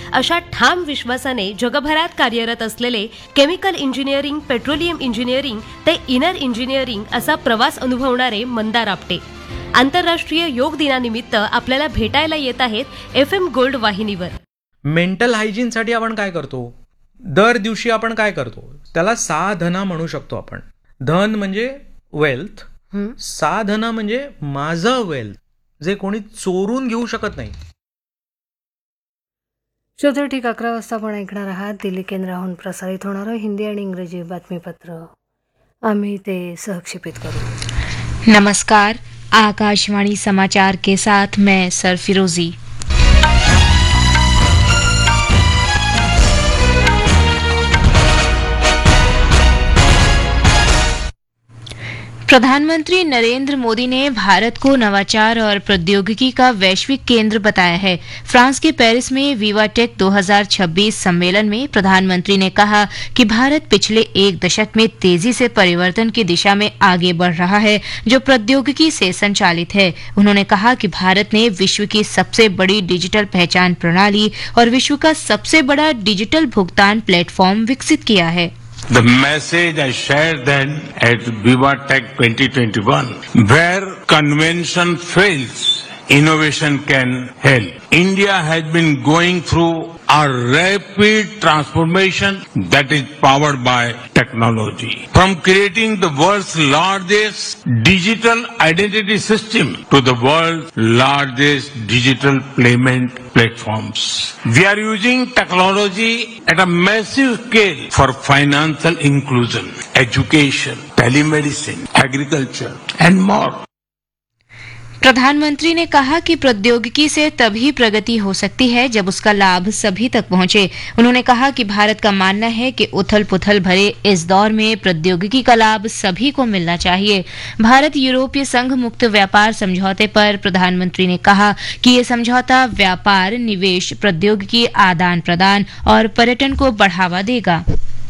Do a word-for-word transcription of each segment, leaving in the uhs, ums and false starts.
अशा ठाम विश्वासाने जगभरात कार्यरत असलेले केमिकल इंजिनिअरिंग, पेट्रोलियम इंजिनिअरिंग ते इनर इंजिनिअरिंग असा प्रवास अनुभवणारे मंदार आपटे आंतरराष्ट्रीय योग दिनानिमित्त आपल्याला भेटायला येत आहेत एफ एम गोल्ड वाहिनीवर. मेंटल हायजीनसाठी आपण काय करतो? दर दिवशी आपण काय करतो? त्याला साधना म्हणू शकतो आपण. धन म्हणजे वेल्थ, साधना म्हणजे माझं वेल्थ, जे कोणी चोरून घेऊ शकत नाही. श्रोते, ठीक अकरा वाजता आपण ऐकणार आहात दिल्ली केंद्राहून प्रसारित होणारं हिंदी आणि इंग्रजी बातमीपत्र. आम्ही ते सहक्षेपित करू. नमस्कार, आकाशवाणी समाचार के साथ मैं सरफिरोजी. प्रधानमंत्री नरेंद्र मोदी ने भारत को नवाचार और प्रौद्योगिकी का वैश्विक केंद्र बताया है. फ्रांस के पेरिस में विवाटेक दो हज़ार छब्बीस सम्मेलन में प्रधानमंत्री ने कहा कि भारत पिछले एक दशक में तेजी से परिवर्तन की दिशा में आगे बढ़ रहा है, जो प्रौद्योगिकी से संचालित है. उन्होंने कहा कि भारत ने विश्व की सबसे बड़ी डिजिटल पहचान प्रणाली और विश्व का सबसे बड़ा डिजिटल भुगतान प्लेटफॉर्म विकसित किया है. The message I shared then at VivaTech twenty twenty-one, where convention fails, innovation can help. India has been going through a rapid transformation that is powered by technology. From creating the world's largest digital identity system to the world's largest digital payment platforms. We are using technology at a massive scale for financial inclusion, education, telemedicine, agriculture, and more. प्रधानमंत्री ने कहा कि प्रौद्योगिकी से तभी प्रगति हो सकती है जब उसका लाभ सभी तक पहुंचे. उन्होंने कहा कि भारत का मानना है कि उथल पुथल भरे इस दौर में प्रौद्योगिकी का लाभ सभी को मिलना चाहिए. भारत यूरोपीय संघ मुक्त व्यापार समझौते पर प्रधानमंत्री ने कहा कि ये समझौता व्यापार, निवेश, प्रौद्योगिकी आदान प्रदान और पर्यटन को बढ़ावा देगा.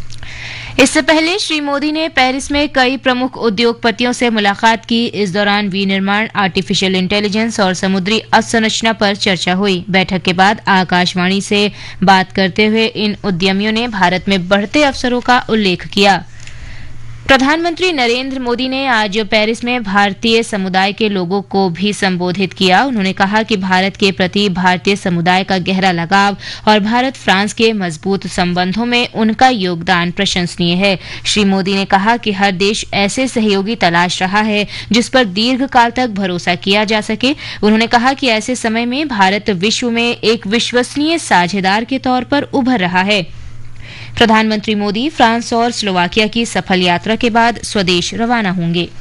इससे पहले श्री मोदी ने पेरिस में कई प्रमुख उद्योगपतियों से मुलाकात की. इस दौरान विनिर्माण, आर्टिफिशियल इंटेलिजेंस और समुद्री अवसंरचना पर चर्चा हुई. बैठक के बाद आकाशवाणी से बात करते हुए इन उद्यमियों ने भारत में बढ़ते अवसरों का उल्लेख किया. प्रधानमंत्री नरेंद्र मोदी ने आज पेरिस में भारतीय समुदाय के लोगों को भी संबोधित किया. उन्होंने कहा कि भारत के प्रति भारतीय समुदाय का गहरा लगाव और भारत फ्रांस के मजबूत संबंधों में उनका योगदान प्रशंसनीय है. श्री मोदी ने कहा कि हर देश ऐसे सहयोगी तलाश रहा है जिस पर दीर्घकाल तक भरोसा किया जा सके. उन्होंने कहा कि ऐसे समय में भारत विश्व में एक विश्वसनीय साझेदार के तौर पर उभर रहा है. प्रधानमंत्री मोदी फ्रांस और स्लोवाकिया की सफल यात्रा के बाद स्वदेश रवाना होंगे.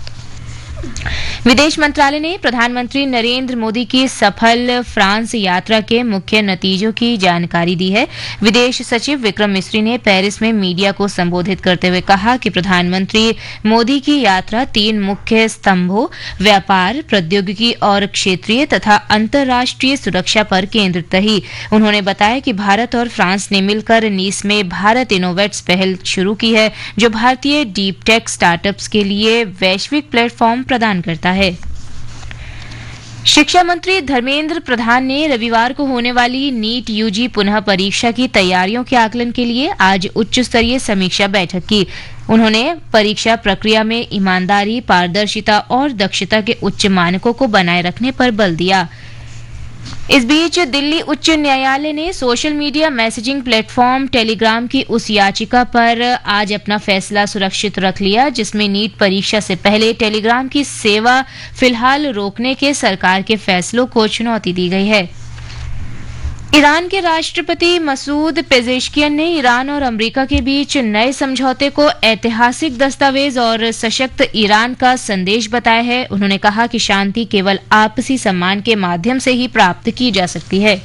विदेश मंत्रालय ने प्रधानमंत्री नरेंद्र मोदी की सफल फ्रांस यात्रा के मुख्य नतीजों की जानकारी दी है. विदेश सचिव विक्रम मिस्री ने पेरिस में मीडिया को संबोधित करते हुए कहा कि प्रधानमंत्री मोदी की यात्रा तीन मुख्य स्तंभों व्यापार, प्रौद्योगिकी और क्षेत्रीय तथा अंतर्राष्ट्रीय सुरक्षा पर केंद्रित रही. उन्होंने बताया कि भारत और फ्रांस ने मिलकर नीस में भारत इनोवेट्स पहल शुरू की है, जो भारतीय डीप टेक स्टार्टअप्स के लिए वैश्विक प्लेटफॉर्म प्रदान करता है. शिक्षा मंत्री धर्मेंद्र प्रधान ने रविवार को होने वाली नीट यूजी पुनः परीक्षा की तैयारियों के आकलन के लिए आज उच्च स्तरीय समीक्षा बैठक की. उन्होंने परीक्षा प्रक्रिया में ईमानदारी, पारदर्शिता और दक्षता के उच्च मानकों को बनाए रखने पर बल दिया. इस बीच दिल्ली उच्च न्यायालय ने social media messaging platform Telegram की उस याचिका पर आज अपना फैसला सुरक्षित रख लिया जिसमें नीट परीक्षा से पहले टेलीग्राम की सेवा फिलहाल रोकने के सरकार के फैसलों को चुनौती दी गई है. ईरान के राष्ट्रपति मसूद पेजेश्कियन ने ईरान और अमेरिका के बीच नए समझौते को ऐतिहासिक दस्तावेज और सशक्त ईरान का संदेश बताया है. उन्होंने कहा कि शांति केवल आपसी सम्मान के माध्यम से ही प्राप्त की जा सकती है.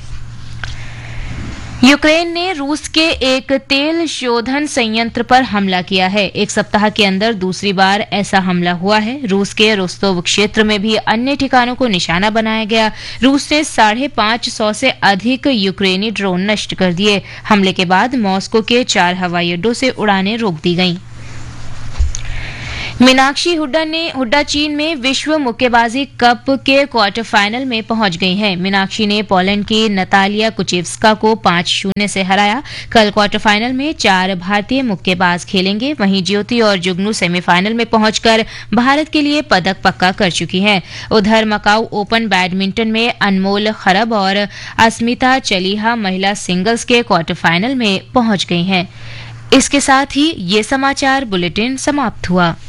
यूक्रेन ने रूस के एक तेल शोधन संयंत्र पर हमला किया है. एक सप्ताह के अंदर दूसरी बार ऐसा हमला हुआ है. रूस के रोस्तोव क्षेत्र में भी अन्य ठिकानों को निशाना बनाया गया. रूस ने साढ़े पांच सौ से अधिक यूक्रेनी ड्रोन नष्ट कर दिए. हमले के बाद मॉस्को के चार हवाई अड्डों से उड़ानें रोक दी गईं. मीनाक्षी हुड्डा ने हुड्डा चीन में विश्व मुक्केबाजी कप के क्वार्टर फाइनल में पहुंच गई हैं। मीनाक्षी ने पोलैंड की नतालिया कुचेव्स्का को पांच शून्य से हराया। कल क्वार्टर फाइनल में चार भारतीय मुक्केबाज खेलेंगे। वहीं ज्योति और जुगनू सेमीफाइनल में पहुंचकर भारत के लिए पदक पक्का कर चुकी हैं। उधर मकाऊ ओपन बैडमिंटन में अनमोल खरब और अस्मिता चलीहा महिला सिंगल्स के क्वार्टर फाइनल में पहुंच गई हैं। इसके साथ ही ये समाचार बुलेटिन समाप्त हुआ।